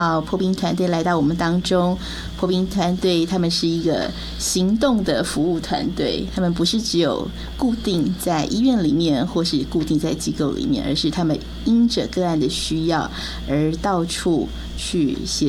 破冰团队来到我们当中。破冰团队他们是一个行动的服务团队，他们不是只有固定在医院里面或是固定在机构里面，而是他们因着个案的需要而到处去协